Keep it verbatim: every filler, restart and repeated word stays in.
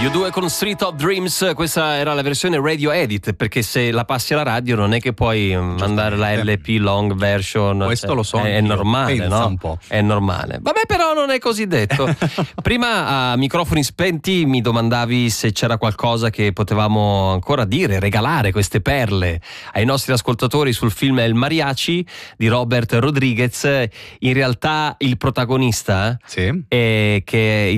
U due con Street of Dreams, questa era la versione radio edit, perché se la passi alla radio non è che puoi mandare la L P long version. Questo cioè, lo so, è, è normale, pensa no? un po'. È normale. Vabbè, però non è così detto. Prima a microfoni spenti mi domandavi se c'era qualcosa che potevamo ancora dire, regalare queste perle ai nostri ascoltatori sul film El Mariachi di Robert Rodriguez. In realtà il protagonista Sì. è che